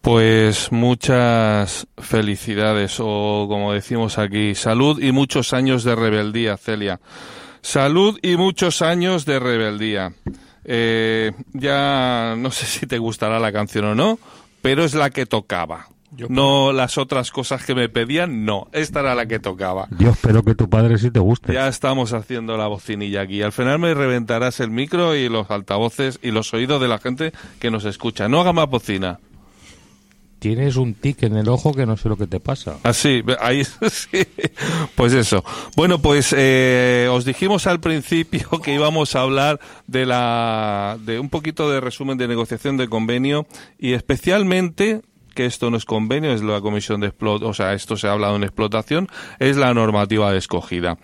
Pues muchas felicidades, o como decimos aquí, salud y muchos años de rebeldía, Celia. Salud y muchos años de rebeldía. Ya no sé si te gustará la canción o no, pero es la que tocaba. No las otras cosas que me pedían, no. Esta era la que tocaba. Yo espero que tu padre sí te guste. Ya estamos haciendo la bocinilla aquí. Al final me reventarás el micro y los altavoces y los oídos de la gente que nos escucha. No haga más bocina. Tienes un tic en el ojo que no sé lo que te pasa. Ah, sí, ahí sí. Pues eso. Bueno, pues os dijimos al principio que íbamos a hablar de un poquito de resumen de negociación de convenio y especialmente, que esto no es convenio, es la comisión de explotación, o sea, esto se ha hablado en explotación, es la normativa escogida.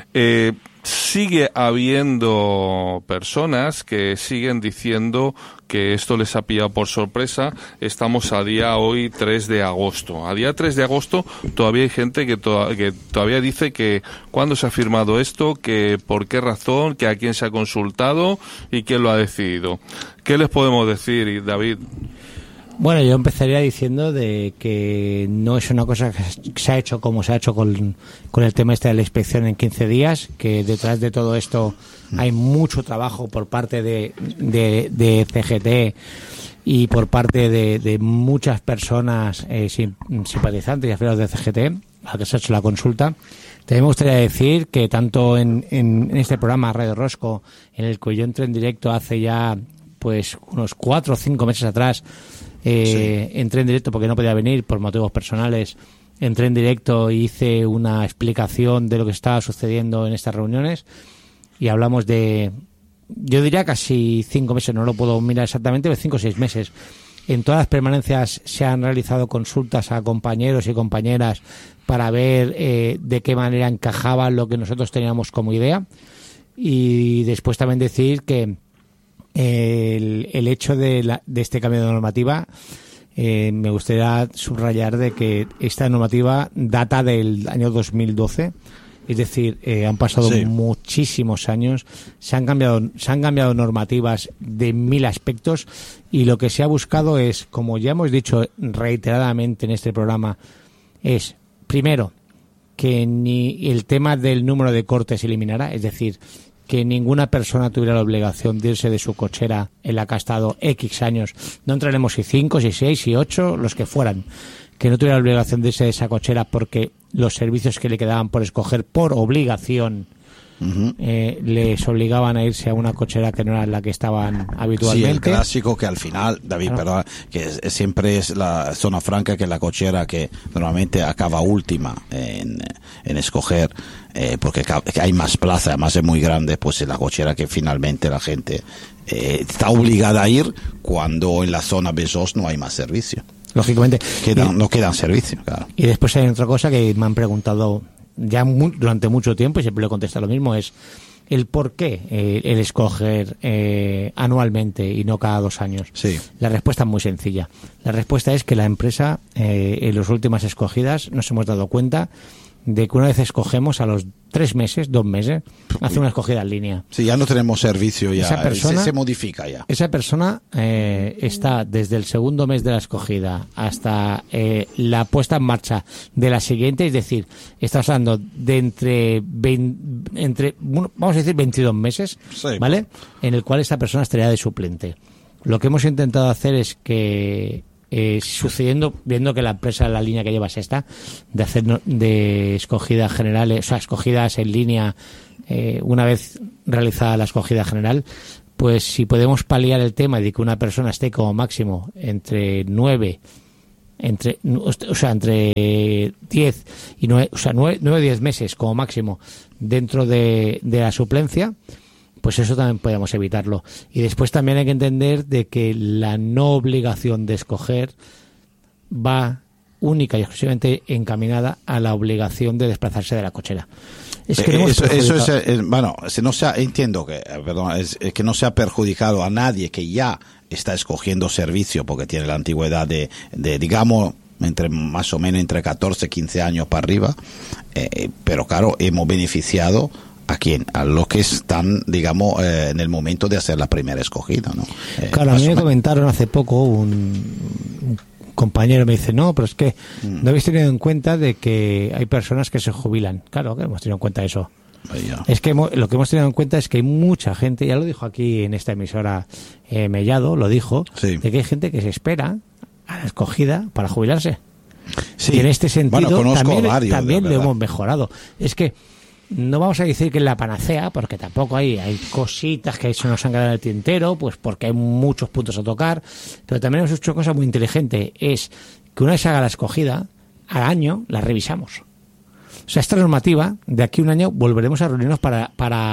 Sigue habiendo personas que siguen diciendo que esto les ha pillado por sorpresa. Estamos a día hoy 3 de agosto. A día 3 de agosto todavía hay gente que todavía dice que cuándo se ha firmado esto, que por qué razón, que a quién se ha consultado y quién lo ha decidido. ¿Qué les podemos decir, David? Bueno, yo empezaría diciendo de que no es una cosa que se ha hecho como se ha hecho con el tema este de la inspección en 15 días, que detrás de todo esto hay mucho trabajo por parte de CGT y por parte de muchas personas simpatizantes y afiliados de CGT, a la que se ha hecho la consulta. También me gustaría decir que tanto en este programa Radio Rosco, en el que yo entré en directo hace ya pues unos 4 o 5 meses atrás, entré en directo porque no podía venir por motivos personales. Entré en directo y hice una explicación de lo que estaba sucediendo en estas reuniones y hablamos de, yo diría casi 5 meses, no lo puedo mirar exactamente, pero 5 o 6 meses. En todas las permanencias se han realizado consultas a compañeros y compañeras para ver de qué manera encajaba lo que nosotros teníamos como idea, y después también decir que el hecho de este cambio de normativa, me gustaría subrayar de que esta normativa data del año 2012, es decir, han pasado muchísimos años, se han cambiado normativas de 1000 aspectos, y lo que se ha buscado es, como ya hemos dicho reiteradamente en este programa, es primero que ni el tema del número de cortes se eliminara, es decir, que ninguna persona tuviera la obligación de irse de su cochera en la que ha estado X años. No entraremos si 5, si 6, si 8, los que fueran. Que no tuviera la obligación de irse de esa cochera porque los servicios que le quedaban por escoger por obligación les obligaban a irse a una cochera que no era la que estaban habitualmente. Sí, el clásico que al final, David, perdón, que siempre es la zona franca, que es la cochera que normalmente acaba última en escoger, porque hay más plaza, además es muy grande, pues es la cochera que finalmente la gente está obligada a ir cuando en la zona B2 no hay más servicio. Lógicamente. No quedan servicios, claro. Y después hay otra cosa que me han preguntado ya durante mucho tiempo, y siempre le contesto lo mismo, es el por qué el escoger anualmente y no cada 2 años. Sí. La respuesta es muy sencilla. La respuesta es que la empresa, en las últimas escogidas, nos hemos dado cuenta de que una vez escogemos, a los 3 meses, 2 meses, hace una escogida en línea. Sí, ya no tenemos servicio, ya esa persona, se modifica ya. Esa persona está desde el segundo mes de la escogida hasta la puesta en marcha de la siguiente, es decir, estás hablando de entre vamos a decir 22 meses, sí, ¿vale? En el cual esta persona estaría de suplente. Lo que hemos intentado hacer es que viendo que la empresa, la línea que lleva es esta, de hacer de escogidas generales, o sea, escogidas en línea, una vez realizada la escogida general, pues si podemos paliar el tema de que una persona esté como máximo entre 10 y 9, o sea, 9 10 meses como máximo dentro de la suplencia, pues eso también podemos evitarlo. Y después también hay que entender de que la no obligación de escoger va única y exclusivamente encaminada a la obligación de desplazarse de la cochera. Es que entiendo que, perdón, es que no se ha perjudicado a nadie que ya está escogiendo servicio porque tiene la antigüedad de digamos, más o menos entre 14 y 15 años para arriba, pero claro, hemos beneficiado ¿a quién? A los que están, digamos, en el momento de hacer la primera escogida, ¿no? Claro, a mí me comentaron hace poco un compañero me dice, no, pero es que no habéis tenido en cuenta de que hay personas que se jubilan. Claro que hemos tenido en cuenta eso. Es que lo que hemos tenido en cuenta es que hay mucha gente, ya lo dijo aquí en esta emisora Mellado, lo dijo, de que hay gente que se espera a la escogida para jubilarse. Sí. Y en este sentido también lo verdad. hemos mejorado. Es que no vamos a decir que es la panacea, porque tampoco hay cositas que se nos han quedado en el tintero, pues porque hay muchos puntos a tocar, pero también hemos hecho una cosa muy inteligente, es que una vez se haga la escogida, al año la revisamos. O sea, esta normativa, de aquí a un año volveremos a reunirnos para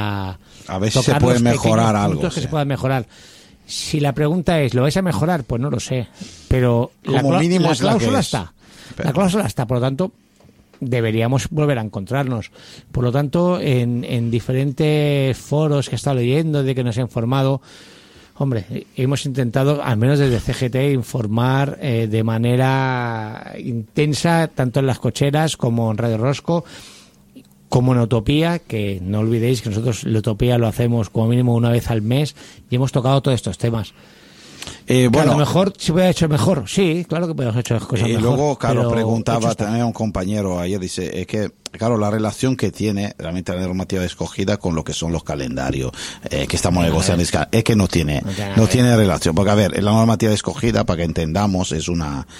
a ver si se puede mejorar algo. Que se puedan mejorar. Si la pregunta es, ¿lo vais a mejorar? Pues no lo sé. Pero como mínimo la es la cláusula que es. está. Pero... La cláusula está, por lo tanto, deberíamos volver a encontrarnos. Por lo tanto, en diferentes foros que he estado leyendo, de que nos he informado, hombre, hemos intentado, al menos desde CGT, informar de manera intensa, tanto en las cocheras como en Radio Rosco, como en Utopía, que no olvidéis que nosotros la Utopía lo hacemos como mínimo una vez al mes y hemos tocado todos estos temas. Bueno, a lo mejor se hubiera hecho mejor, sí, claro que podemos haber hecho cosas mejor. Y luego, claro, pero preguntaba también a un compañero ayer, dice, que, claro, la relación que tiene realmente la normativa escogida con lo que son los calendarios que estamos negociando, es que no tiene relación. Porque, a ver, la normativa escogida, para que entendamos, es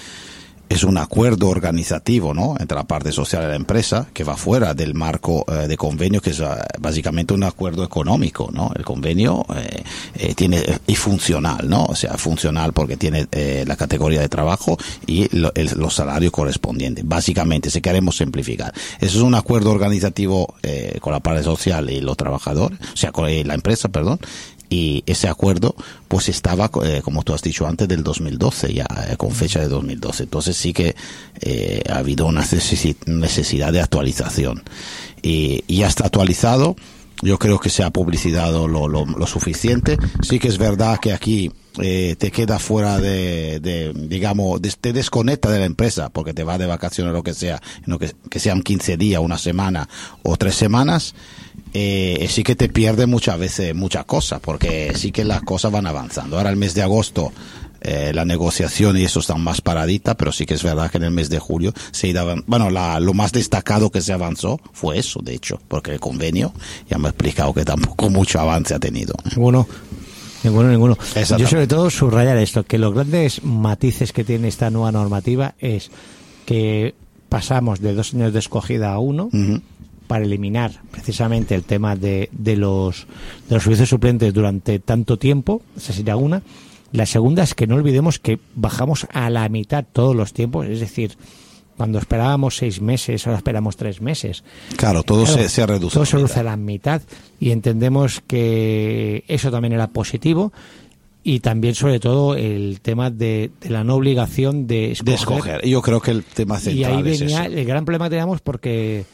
un acuerdo organizativo, ¿no?, entre la parte social de la empresa, que va fuera del marco de convenio, que es básicamente un acuerdo económico, ¿no? El convenio tiene y funcional, ¿no? O sea, funcional porque tiene la categoría de trabajo y los salarios correspondientes. Básicamente, si queremos simplificar, eso es un acuerdo organizativo con la parte social y los trabajadores, o sea, con la empresa, perdón. Y ese acuerdo pues estaba, como tú has dicho antes, del 2012, ya con fecha de 2012. Entonces sí que ha habido una necesidad de actualización. Y ya está actualizado. Yo creo que se ha publicitado lo suficiente. Sí que es verdad que aquí te queda fuera digamos, te desconecta de la empresa porque te va de vacaciones o lo que sea, que sean 15 días, una semana o 3 semanas. Sí que te pierde muchas veces muchas cosas, porque sí que las cosas van avanzando. Ahora el mes de agosto la negociación y eso están más paradita, pero sí que es verdad que en el mes de julio lo más destacado que se avanzó fue eso, de hecho, porque el convenio ya me he explicado que tampoco mucho avance ha tenido. Ninguno. Yo sobre todo subrayar esto, que los grandes matices que tiene esta nueva normativa es que pasamos de 2 años de escogida a 1, para eliminar precisamente el tema de los servicios suplentes durante tanto tiempo. Esa sería una. La segunda es que no olvidemos que bajamos a la mitad todos los tiempos, es decir, cuando esperábamos 6 meses, ahora esperamos 3 meses. Claro, todo se reduce. Todo se reduce a la mitad y entendemos que eso también era positivo. Y también, sobre todo, el tema de la no obligación de escoger. Yo creo que el tema central y ahí es venía eso. El gran problema que teníamos porque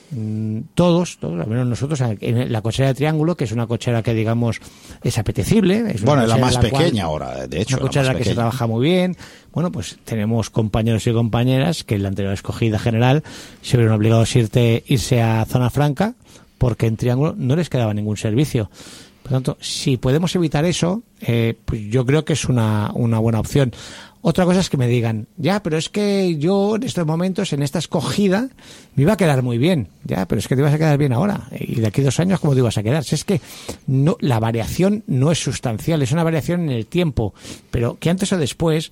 todos, al menos nosotros, en la cochera de Triángulo, que es una cochera que, digamos, es apetecible. Es bueno, es la más pequeña ahora, de hecho. Una cochera que se trabaja muy bien. Bueno, pues tenemos compañeros y compañeras que en la anterior escogida general se vieron obligados a irse a Zona Franca porque en Triángulo no les quedaba ningún servicio. Por lo tanto, si podemos evitar eso, pues yo creo que es una buena opción. Otra cosa es que me digan, ya, pero es que yo en estos momentos, en esta escogida, me iba a quedar muy bien. Ya, pero es que te ibas a quedar bien ahora. Y de aquí a 2 años, ¿cómo te ibas a quedar? Si es que no, la variación no es sustancial, es una variación en el tiempo. Pero que antes o después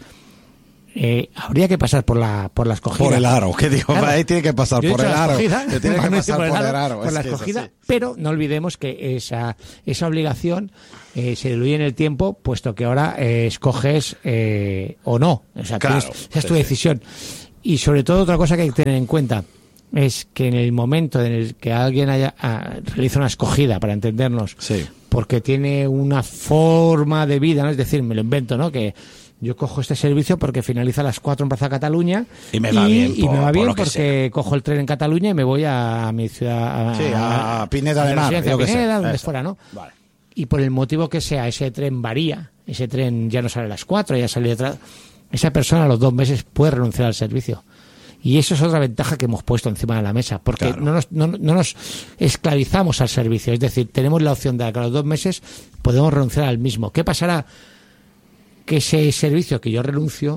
habría que pasar por la escogida. Por el aro, ¿qué digo? Claro. Ahí tiene que pasar por el aro. Tiene que pasar por el aro. Por la Es que escogida, pero no olvidemos que esa obligación se diluye en el tiempo, puesto que ahora escoges o no. O sea, claro, esa es tu decisión. Y sobre todo, otra cosa que hay que tener en cuenta es que en el momento en el que alguien realiza una escogida, para entendernos, sí, porque tiene una forma de vida, ¿no? Es decir, me lo invento, ¿no? Que yo cojo este servicio porque finaliza a las 4 en Plaza Cataluña y me va bien, me va bien porque sea. Cojo el tren en Cataluña y me voy a mi ciudad, a Pineda de Mar, Pineda, donde fuera, ¿no? Vale. Y por el motivo que sea, ese tren varía, ese tren ya no sale a las 4, ya sale detrás. Esa persona a los 2 meses puede renunciar al servicio. Y eso es otra ventaja que hemos puesto encima de la mesa, porque claro, no nos esclavizamos al servicio. Es decir, tenemos la opción de que a los 2 meses podemos renunciar al mismo. ¿Qué pasará? Que ese servicio que yo renuncio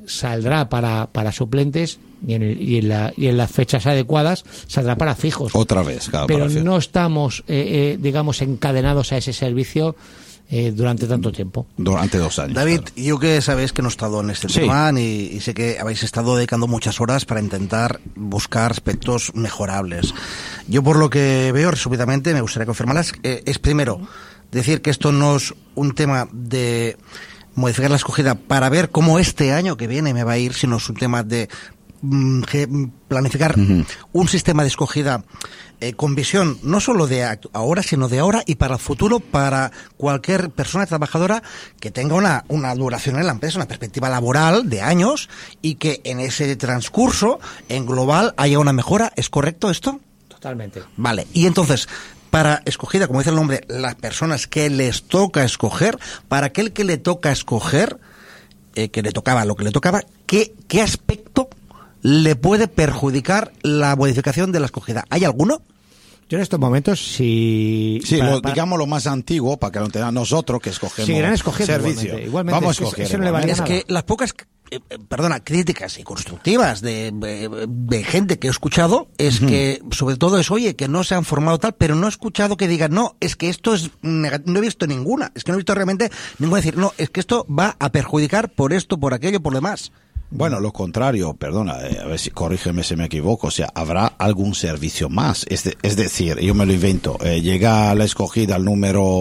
saldrá para suplentes y en las fechas adecuadas saldrá para fijos. Otra vez, claro. Pero no estamos, digamos, encadenados a ese servicio durante tanto tiempo. Durante 2 años. David, claro. yo que sabéis que no he estado en este tema y sé que habéis estado dedicando muchas horas para intentar buscar aspectos mejorables. Yo por lo que veo, resumidamente, me gustaría confirmarlas, es primero decir que esto no es un tema de modificar la escogida para ver cómo este año que viene me va a ir, sino es un tema de planificar un sistema de escogida con visión no solo de ahora, sino de ahora y para el futuro, para cualquier persona trabajadora que tenga una duración en la empresa, una perspectiva laboral de años, y que en ese transcurso, en global, haya una mejora. ¿Es correcto esto? Totalmente. Vale, y entonces, para escogida, como dice el nombre, las personas que les toca escoger, para aquel que le toca escoger, que le tocaba lo que le tocaba, ¿qué aspecto le puede perjudicar la modificación de la escogida? ¿Hay alguno? Yo en estos momentos, digamos lo más antiguo, para que lo entendamos nosotros que escogemos seguirán escogiendo servicio. Igualmente. Vamos a Eso escoger. no le valía Es nada. que las pocas críticas y constructivas de gente que he escuchado es que, sobre todo es, oye, que no se han formado tal, pero no he escuchado que digan, no, es que esto es negativo. No he visto ninguna, es que no he visto realmente ninguna decir, no, es que esto va a perjudicar por esto, por aquello, por lo demás. Bueno, lo contrario, perdona, a ver si corrígeme si me equivoco, o sea, habrá algún servicio más, es decir, yo me lo invento, llega la escogida al número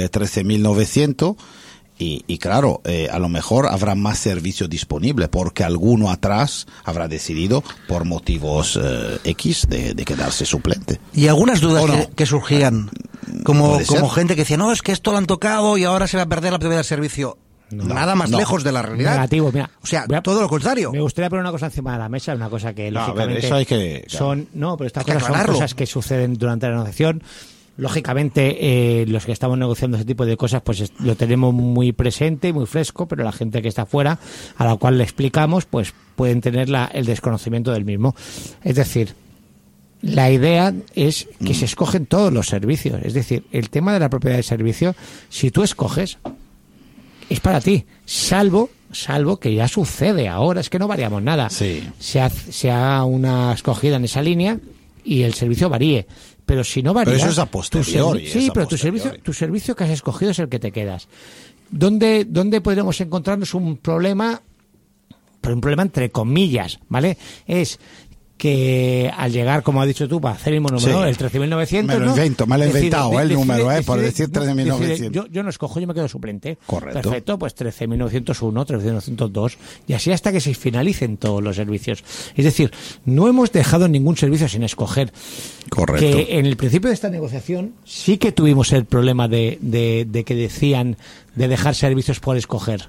13.900 y claro, a lo mejor habrá más servicio disponible porque alguno atrás habrá decidido por motivos X de quedarse suplente. Y algunas dudas ¿O no? que surgían, como ¿Puede ser? gente que decía, no, es que esto lo han tocado y ahora se va a perder la prioridad del servicio. Nada más lejos de la realidad. Negativo, mira. O sea, todo lo contrario. Me gustaría poner una cosa encima de la mesa, una cosa que No, a ver, lógicamente eso hay que- pero estas Hay que cosas son aclararlo. cosas que suceden durante la negociación. Lógicamente, los que estamos negociando ese tipo de cosas, pues lo tenemos muy presente, muy fresco, pero la gente que está fuera, a la cual le explicamos, pues pueden tener el desconocimiento del mismo. Es decir, la idea es que se escogen todos los servicios. Es decir, el tema de la propiedad del servicio, si tú escoges, es para ti, salvo que ya sucede ahora, es que no variamos nada. Sí. Se haga una escogida en esa línea y el servicio varíe. Pero si no varía... Pero eso es a posteriori, Sí, es a pero posteriori. tu servicio que has escogido es el que te quedas. ¿Dónde podremos encontrarnos un problema? Pero un problema entre comillas, ¿vale? Es que al llegar, como has dicho tú, para hacer el monómero, Sí. el 13.900... Me lo ¿no? invento, me lo he inventado, el número, por decir no, 13.900. Yo no escojo, yo me quedo suplente. Correcto. Perfecto, pues 13.901, 13.902, y así hasta que se finalicen todos los servicios. Es decir, no hemos dejado ningún servicio sin escoger. Correcto. Que en el principio de esta negociación sí que tuvimos el problema de que decían de dejar servicios por escoger.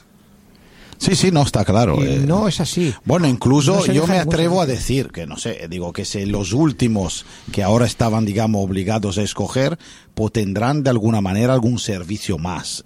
Sí, no está claro. Y no es así. Bueno, incluso No se yo deja me ningún atrevo a servicio. decir que, no sé, digo que si los últimos que ahora estaban, digamos, obligados a escoger, pues tendrán de alguna manera algún servicio más.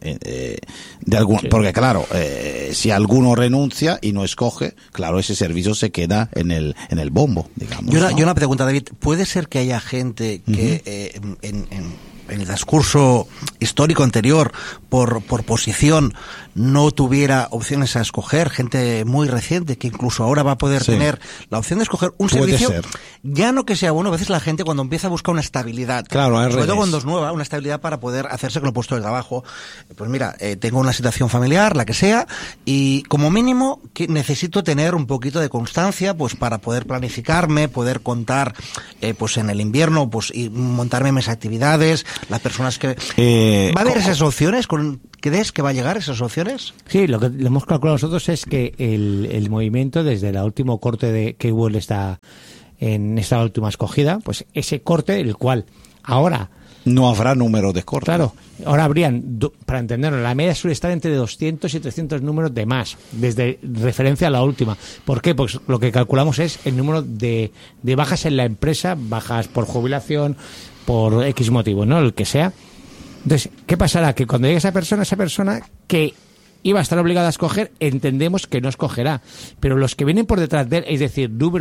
Porque claro, si alguno renuncia y no escoge, claro, ese servicio se queda en el bombo, digamos. Y una pregunta, David. ¿Puede ser que haya gente que en el transcurso histórico anterior, por posición, no tuviera opciones a escoger? Gente muy reciente que incluso ahora va a poder Sí. tener la opción de escoger un Puede servicio. ser. Ya no que sea bueno, a veces la gente cuando empieza a buscar una estabilidad, Claro, al sobre todo revés. cuando es nueva, una estabilidad para poder hacerse con el puesto de trabajo. Pues mira, tengo una situación familiar, la que sea, y como mínimo que necesito tener un poquito de constancia, pues para poder planificarme, poder contar, pues en el invierno, pues y montarme mis actividades, las personas que... ¿Va a haber esas opciones? ¿Crees que va a llegar esas opciones? Sí, lo que le hemos calculado nosotros es que el movimiento desde el último corte que hubo en esta última escogida, pues ese corte, el cual ahora, No habrá número de corte. claro, ahora habrían, para entenderlo, la media suele estar entre 200 y 300 números de más, desde referencia a la última. ¿Por qué? Pues lo que calculamos es el número de bajas en la empresa, bajas por jubilación, por X motivo, ¿no? El que sea. Entonces, ¿qué pasará? Que cuando llegue esa persona que iba a estar obligada a escoger, entendemos que no escogerá. Pero los que vienen por detrás de él, es decir, números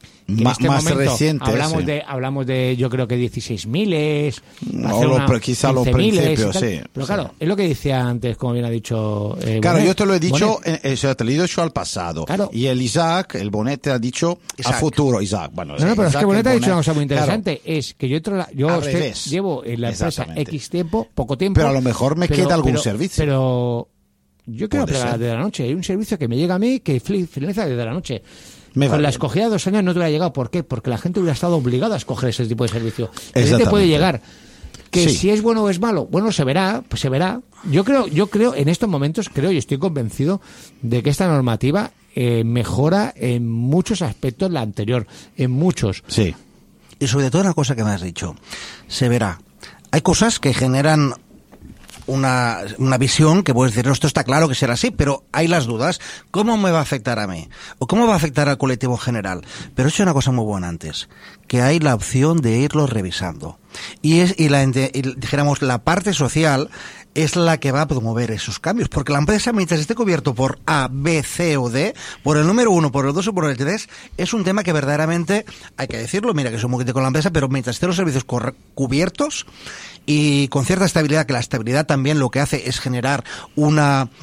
En este más momento reciente. hablamos de yo creo que 16.000, quizá los principios, sí. Pero claro, es lo que decía antes, como bien ha dicho claro, Bonet. yo te lo he dicho, te lo he dicho al pasado. Claro. Y el Bonet ha dicho a futuro. Isaac. Bueno, No, pero es que Bonet ha dicho una cosa muy interesante, claro, es que yo llevo en la empresa X tiempo, poco tiempo. Pero a lo mejor me queda algún servicio. Pero yo quiero operar de la noche. Hay un servicio que me llega a mí que finaliza desde la noche. Con la escogida de 2 años no te hubiera llegado. ¿Por qué? Porque la gente hubiera estado obligada a escoger ese tipo de servicio. El cliente puede llegar. Que si es bueno o es malo, bueno, se verá, pues se verá. Yo creo, en estos momentos, y estoy convencido de que esta normativa mejora en muchos aspectos la anterior. En muchos. Sí. Y sobre todo una cosa que me has dicho. Se verá. Hay cosas que generan una visión que puedes decir, no, esto está claro que será así, pero hay las dudas. ¿Cómo me va a afectar a mí? ¿O cómo va a afectar al colectivo en general? Pero he hecho una cosa muy buena antes, que hay la opción de irlo revisando. Y dijéramos, la parte social es la que va a promover esos cambios, porque la empresa, mientras esté cubierto por A, B, C o D, por el número 1, por el 2 o por el 3, es un tema que verdaderamente, hay que decirlo, mira que soy muy crítico con la empresa, pero mientras estén los servicios cubiertos y con cierta estabilidad, que la estabilidad también lo que hace es generar un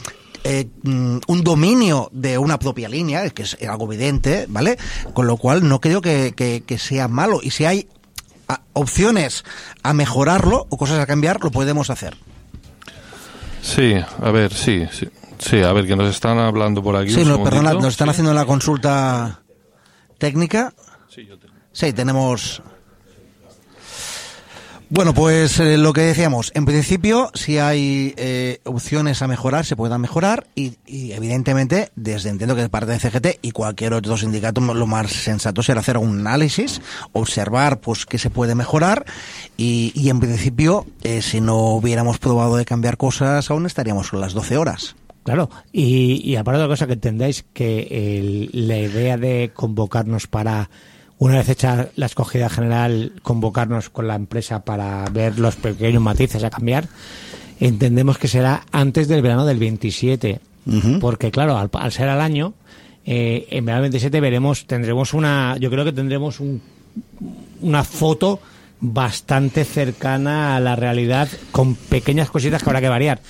dominio de una propia línea, que es algo evidente, ¿vale? Con lo cual no creo que sea malo, y si hay opciones a mejorarlo o cosas a cambiar, lo podemos hacer. Sí, a ver, sí, a ver, que nos están hablando por aquí. Sí, perdona, nos están haciendo la consulta técnica. Sí, tenemos. Bueno, pues lo que decíamos, en principio, si hay opciones a mejorar, se puedan mejorar y evidentemente, entiendo que de parte de CGT y cualquier otro sindicato, lo más sensato será hacer un análisis, observar pues qué se puede mejorar y en principio, si no hubiéramos probado de cambiar cosas, aún estaríamos con las 12 horas. Claro, y aparte de la cosa que entendáis, que la idea de convocarnos para, una vez hecha la escogida general, convocarnos con la empresa para ver los pequeños matices a cambiar, entendemos que será antes del verano del 27, porque claro, al ser al año, en verano del 27 tendremos una foto bastante cercana a la realidad, con pequeñas cositas que habrá que variar.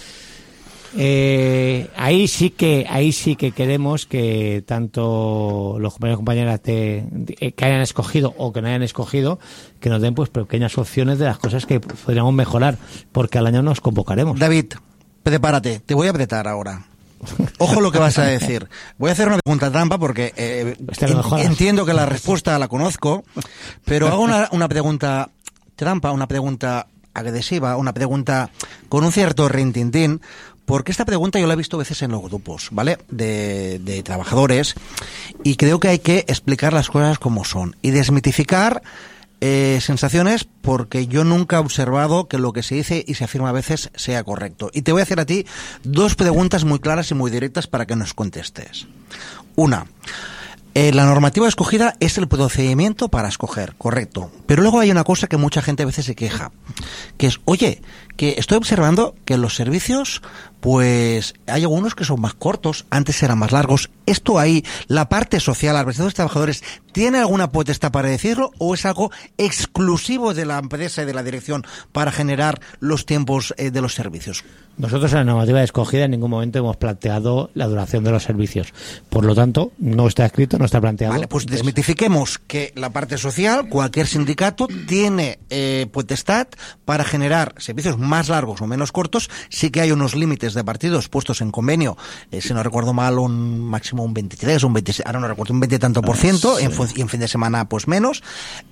Ahí sí que queremos que tanto los compañeros y compañeras que hayan escogido o que no hayan escogido, que nos den pues pequeñas opciones de las cosas que podríamos mejorar, porque al año nos convocaremos. David, prepárate, te voy a apretar ahora. Ojo lo que vas a decir. Voy a hacer una pregunta trampa porque entiendo que la respuesta la conozco, pero hago una pregunta trampa, una pregunta agresiva, una pregunta con un cierto rintintín, porque esta pregunta yo la he visto a veces en los grupos, ¿vale? De trabajadores, y creo que hay que explicar las cosas como son y desmitificar sensaciones, porque yo nunca he observado que lo que se dice y se afirma a veces sea correcto. Y te voy a hacer a ti 2 preguntas muy claras y muy directas para que nos contestes. Una, la normativa escogida es el procedimiento para escoger, correcto. Pero luego hay una cosa que mucha gente a veces se queja, que es, oye, que estoy observando que en los servicios, pues hay algunos que son más cortos, antes eran más largos. ¿Esto ahí, la parte social, la representación de los trabajadores, tiene alguna potestad para decirlo, o es algo exclusivo de la empresa y de la dirección para generar los tiempos de los servicios? Nosotros en la normativa escogida en ningún momento hemos planteado la duración de los servicios. Por lo tanto, no está escrito, no está planteado. Vale, pues desmitifiquemos que la parte social, cualquier sindicato tiene potestad para generar servicios más largos o menos cortos. Sí que hay unos límites de partidos puestos en convenio, si no recuerdo mal, un máximo un 23, un 26, ahora no recuerdo, un 20 y tanto %, y en fin de semana pues menos.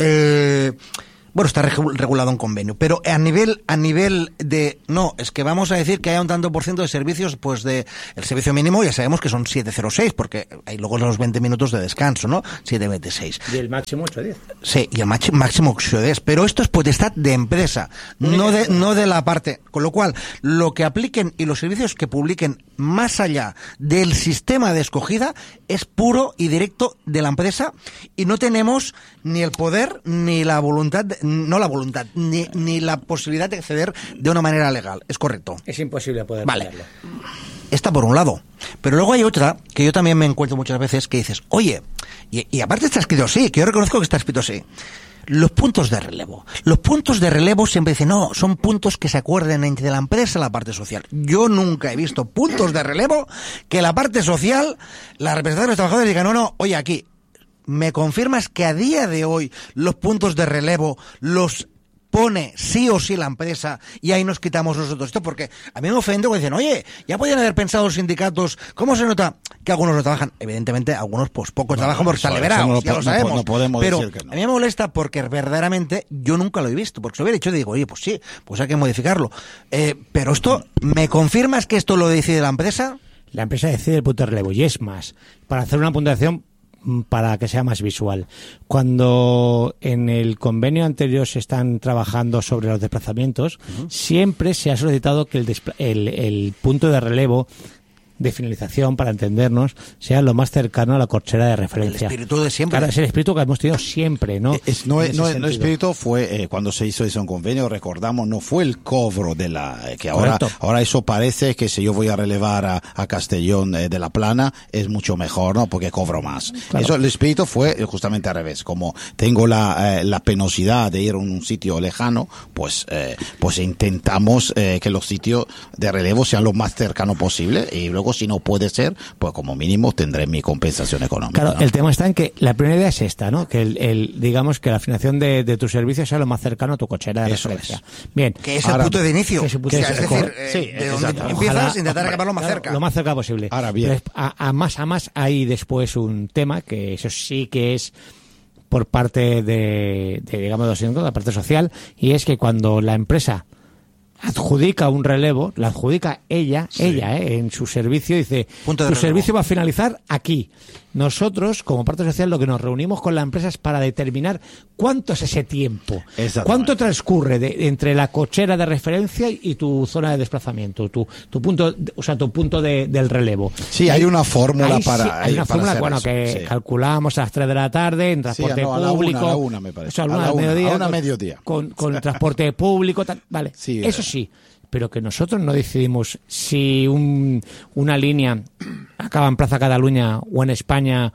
Bueno, está regulado en convenio, pero a nivel de, no, es que vamos a decir que haya un tanto % de servicios, pues el servicio mínimo ya sabemos que son 7,06, porque hay luego los 20 minutos de descanso, ¿no? 7,26. Y el máximo 8,10. Sí, y el máximo 8,10, pero esto es potestad de empresa, no de la parte, con lo cual, lo que apliquen y los servicios que publiquen más allá del sistema de escogida es puro y directo de la empresa, y no tenemos ni el poder ni la voluntad, ni la posibilidad de acceder de una manera legal. ¿Es correcto? Es imposible poder hacerlo. Esta por un lado. Pero luego hay otra que yo también me encuentro muchas veces que dices, oye, y aparte está escrito así, que yo reconozco que está escrito así. Los puntos de relevo. Los puntos de relevo siempre dicen, no, son puntos que se acuerden entre la empresa y la parte social. Yo nunca he visto puntos de relevo que la parte social, la representación de los trabajadores diga, no, oye, aquí, ¿me confirmas que a día de hoy los puntos de relevo los pone sí o sí la empresa y ahí nos quitamos nosotros esto? Porque a mí me ofende cuando dicen, oye, ya podían haber pensado los sindicatos, ¿cómo se nota que algunos no trabajan? Evidentemente, algunos pues poco trabajan por estar liberados, ya lo sabemos. No podemos pero decir que no. A mí me molesta porque verdaderamente yo nunca lo he visto, porque si lo hubiera hecho digo, oye, pues sí, pues hay que modificarlo. Pero esto, ¿me confirmas que esto lo decide la empresa? La empresa decide el punto de relevo y es más, para hacer una puntuación para que sea más visual. Cuando en el convenio anterior se están trabajando sobre los desplazamientos, siempre se ha solicitado que el punto de relevo de finalización, para entendernos, sea lo más cercano a la cochera de referencia. El espíritu de siempre. Claro, es el espíritu que hemos tenido siempre, ¿no? No espíritu fue cuando se hizo ese convenio, recordamos, no fue el cobro de la que ahora eso parece que si yo voy a relevar a Castellón de la Plana es mucho mejor, ¿no? Porque cobro más. Claro. Eso, el espíritu fue justamente al revés. Como tengo la penosidad de ir a un sitio lejano, pues intentamos que los sitios de relevo sean lo más cercano posible y luego si no puede ser, pues como mínimo tendré mi compensación económica. Claro, ¿no? El tema está en que la primera idea es esta, ¿no? Que digamos que la afinación de tu servicio sea lo más cercano a tu cochera de referencia. Bien. Que es el punto de inicio. Es decir, de donde empiezas, intentar acabar lo más cerca. Lo más cerca posible. Ahora bien. Pero a más hay después un tema que eso sí que es por parte de digamos, de la parte social, y es que cuando la empresa adjudica un relevo, la adjudica ella en su servicio, dice, tu servicio va a finalizar aquí. Nosotros, como parte social, lo que nos reunimos con la empresa es para determinar cuánto es ese tiempo, cuánto transcurre entre la cochera de referencia y tu zona de desplazamiento, tu punto, o sea, tu punto del relevo. Sí, hay una fórmula para hay una fórmula, que calculamos a las 3 de la tarde en transporte público, a la una me parece. A la mediodía. Con el transporte público, vale. Sí, eso sí. Pero que nosotros no decidimos si una línea acaba en Plaza Cataluña o en España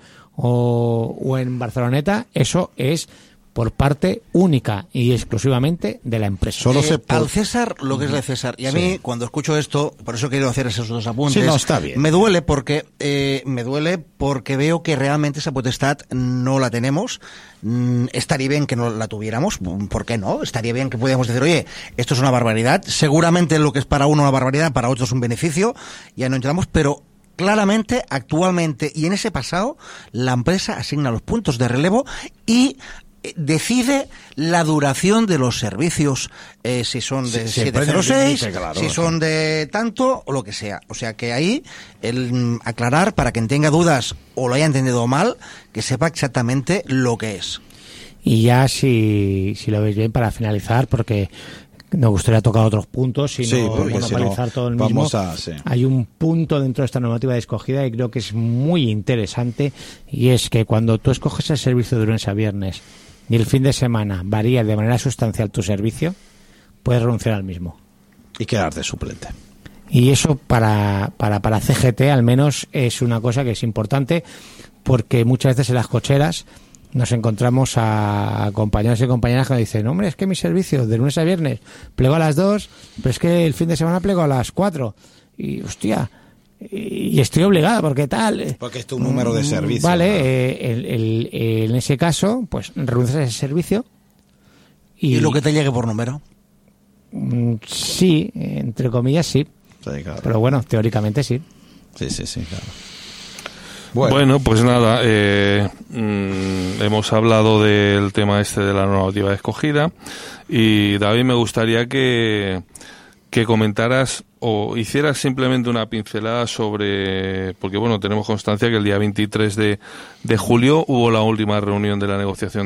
o en Barceloneta, eso es por parte única y exclusivamente de la empresa. Al César lo que es de César. Y a mí, cuando escucho esto, por eso quiero hacer esos dos apuntes. Sí, no, está bien. Me duele porque veo que realmente esa potestad no la tenemos. Estaría bien que no la tuviéramos. ¿Por qué no? Estaría bien que pudiéramos decir, oye, esto es una barbaridad. Seguramente lo que es para uno una barbaridad, para otro es un beneficio. Ya no entramos, pero claramente, actualmente y en ese pasado, la empresa asigna los puntos de relevo y decide la duración de los servicios, si son de 706, si son de tanto o lo que sea. O sea que ahí el aclarar para quien tenga dudas o lo haya entendido mal, que sepa exactamente lo que es. Y ya si lo veis bien, para finalizar, porque me gustaría tocar otros puntos y no monopolizar todo el mismo. Hay un punto dentro de esta normativa de escogida que creo que es muy interesante, y es que cuando tú escoges el servicio de lunes a viernes y el fin de semana varía de manera sustancial tu servicio, puedes renunciar al mismo. Y quedar de suplente. Y eso para CGT al menos es una cosa que es importante, porque muchas veces en las cocheras nos encontramos a compañeros y compañeras que dicen, hombre, es que mi servicio de lunes a viernes plego a las 2, pero es que el fin de semana plego a las 4. Y hostia, y estoy obligada porque tal. Porque es tu número de servicio. Vale, en ese caso, pues renuncias a ese servicio. ¿Y lo que te llegue por número? Sí, entre comillas sí. Sí, claro. Pero bueno, teóricamente sí. Sí, claro. Bueno, pues nada, hemos hablado del tema de la normativa escogida, y David, me gustaría que comentaras o hicieras simplemente una pincelada sobre, porque bueno, tenemos constancia que el día 23 de julio hubo la última reunión de la negociación